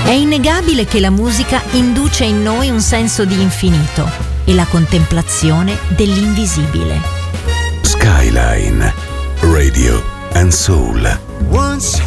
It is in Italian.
È innegabile che la musica induce in noi un senso di infinito e la contemplazione dell'invisibile. Skyline Radio and Soul. Once